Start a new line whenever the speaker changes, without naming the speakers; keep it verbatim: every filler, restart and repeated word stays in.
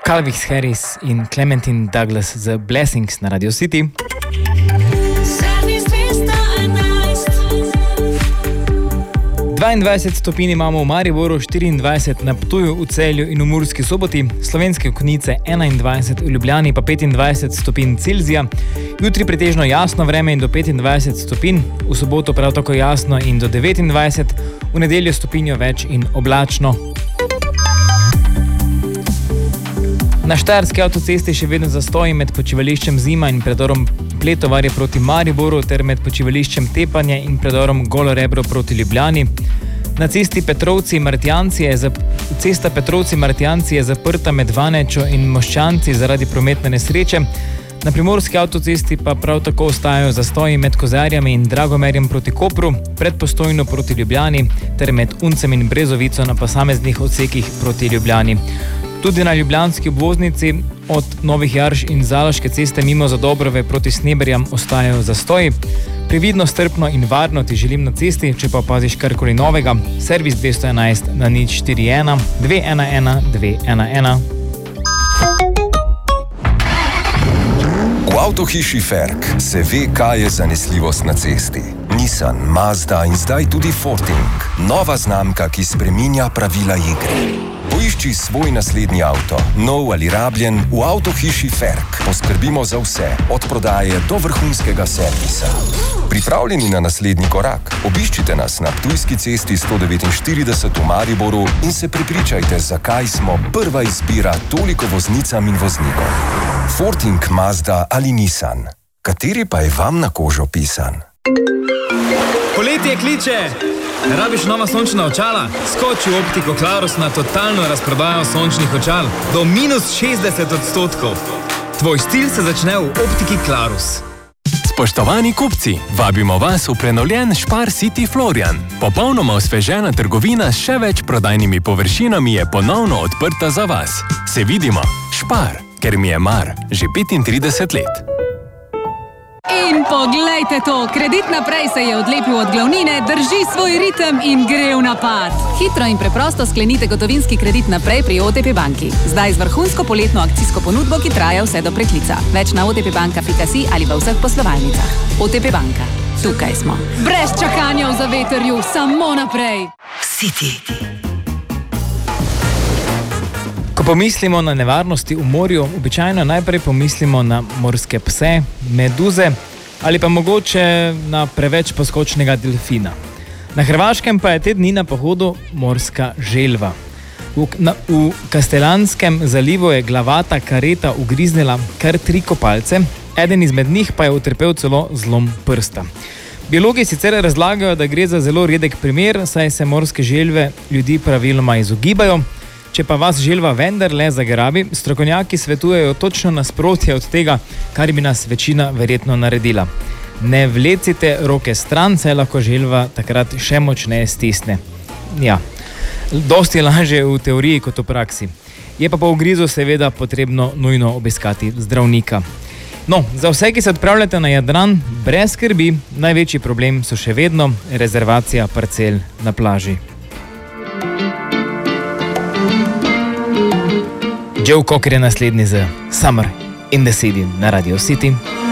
Calvin Harris in Clementine Douglas z Blessings na Radio City. dvaindvajset stopinj imamo v Mariboru, štiriindvajset na Ptuju, v Celju in v Murski Soboti, Slovenske Konjice enaindvajset, v Ljubljani pa petindvajset stopinj Celzija. Jutri pretežno jasno vreme in do petindvajset stopinj, v soboto prav tako jasno in do devetindvajset, v nedeljo stopinjo več in oblačno. Na štajerski avtocesti še vedno zastoji med počivališčem Zima in predorom Pletovarje proti Mariboru ter med počivališčem Tepanje in predorom Golo Rebro proti Ljubljani. Na cesti Petrovci-Martjanci je, zap... cesta Petrovci-Martjanci je zaprta med Vanečo in Moščanci zaradi prometne nesreče. Na primorski avtocesti pa prav tako ostajajo zastoji med Kozarjami in Dragomerjem proti Kopru, pred Postojno proti Ljubljani ter med Uncem in Brezovico na posameznih odsekih proti Ljubljani. Tudi na ljubljanski obvoznici od Novih Jarš in Zaloške ceste mimo Zadobrove proti Sneberjam ostajajo zastoji. Previdno, strpno in varno ti želim na cesti, če pa opaziš karkoli novega. Servis dvesto enajst na nič štiri ena dve ena ena dve ena ena.
V avtohiši Ferk se ve, kaj je zanesljivost na cesti. Nissan, Mazda in zdaj tudi Forting. Nova znamka, ki spreminja pravila igre. Poišči svoj naslednji avto, nov ali rabljen, v avtohiši Ferk. Poskrbimo za vse, od prodaje do vrhunskega servisa. Pripravljeni na naslednji korak? Obiščite nas na Ptujski cesti sto devetinštirideset v Mariboru in se prepričajte, zakaj smo prva izbira toliko voznicam in voznikom. Forting, Mazda ali Nissan. Kateri pa je vam na kožo pisan?
Poletje kliče! Rabiš nova sončna očala? Skoči v Optiko Clarus na totalno razprodajo sončnih očal do minus šestdeset odstotkov. Tvoj stil se začne v Optiki Clarus.
Spoštovani kupci, vabimo vas v prenovljen Spar City Florian. Popolnoma osvežena trgovina s še več prodajnimi površinami je ponovno odprta za vas. Se vidimo, Spar, ker mi je mar, že petintrideset let.
In poglejte to, Kredit naprej se je odlepil od glavnine, drži svoj ritem in gre v napad. Hitro in preprosto sklenite gotovinski kredit naprej pri O T P banki. Zdaj z vrhunsko poletno akcijsko ponudbo, ki traja vse do preklica. Več na otpbanka pika si ali v vseh poslovalnicah. O T P banka. Tukaj smo. Brez čakanja v zavetrju, samo naprej. City.
Ko pomislimo na nevarnosti v morju, običajno najprej pomislimo na morske pse, meduze ali pa mogoče na preveč poskočnega delfina. Na Hrvaškem pa je te dni na pohodu morska želva. V, na, v Kastelanskem zalivu je glavata kareta ugriznila kar tri kopalce, eden izmed njih pa je utrpel celo zlom prsta. Biologi sicer razlagajo, da gre za zelo redek primer, saj se morske želve ljudi praviloma izogibajo. Če pa vas želva vendarle zagrabi, strokovnjaki svetujejo točno nasprotje od tega, kar bi nas večina verjetno naredila. Ne vlecite roke stran, saj lahko želva takrat še močneje stisne. Ja, dosti lažje v teoriji kot v praksi. Je pa po ugrizu seveda potrebno nujno obiskati zdravnika. No, za vse, ki se odpravljate na Jadran, brez skrbi, največji problem so še vedno rezervacija parcel na plaži. Joe Cocker je naslednji z Summer in the City na Radio City.